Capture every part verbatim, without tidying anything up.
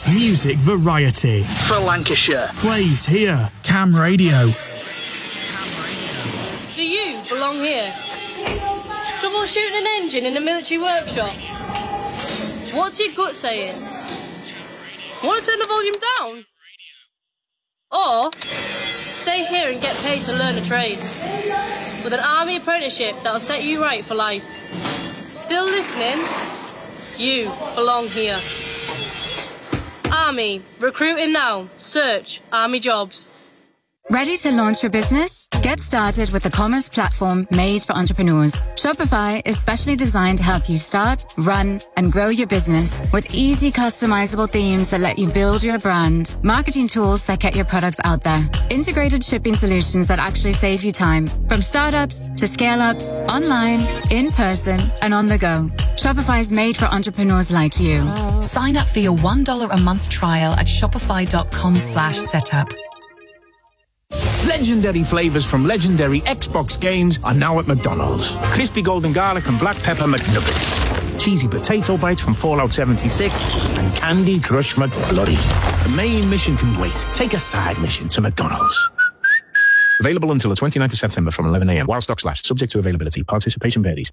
Music variety. For Lancashire. Plays here. Cam Radio. Do you belong here? Troubleshooting an engine in a military workshop? What's your gut saying? Want to turn the volume down? Or stay here and get paid to learn a trade with an army apprenticeship that'll set you right for life. Still listening? You belong here. Army, recruiting now. Search Army Jobs. Ready to launch your business? Get started with the commerce platform made for entrepreneurs. Shopify is specially designed to help you start, run, and grow your business with easy customizable themes that let you build your brand, marketing tools that get your products out there, integrated shipping solutions that actually save you time, from startups to scale-ups, online, in person, and on the go. Shopify is made for entrepreneurs like you. Sign up for your one dollar a month trial at shopify.com slash setup. Legendary flavours from legendary Xbox games are now at McDonald's. Crispy golden garlic and black pepper McNuggets. Cheesy potato bites from Fallout seventy-six. And Candy Crush McFlurry. The main mission can wait. Take a side mission to McDonald's. Available until the twenty-ninth of September from eleven a.m. while stocks last. Subject to availability. Participation varies.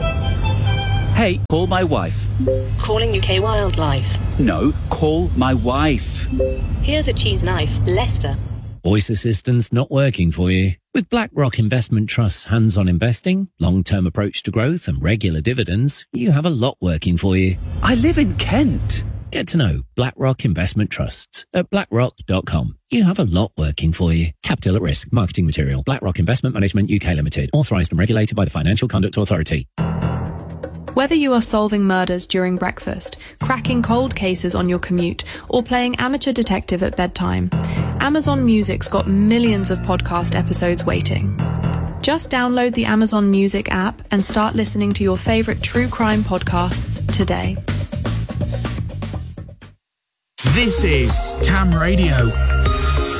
Hey, call my wife. Calling U K Wildlife. No, call my wife. Here's a cheese knife, Leicester. Voice assistance not working for you? With BlackRock Investment Trust's hands-on investing, long-term approach to growth and regular dividends, you have a lot working for you. I live in Kent. Get to know BlackRock Investment Trusts at blackrock dot com. You have a lot working for you. Capital at risk. Marketing material. BlackRock Investment Management U K Limited. Authorised and regulated by the Financial Conduct Authority. Whether you are solving murders during breakfast, cracking cold cases on your commute, or playing amateur detective at bedtime, Amazon Music's got millions of podcast episodes waiting. Just download the Amazon Music app and start listening to your favourite true crime podcasts today. This is Cam Radio.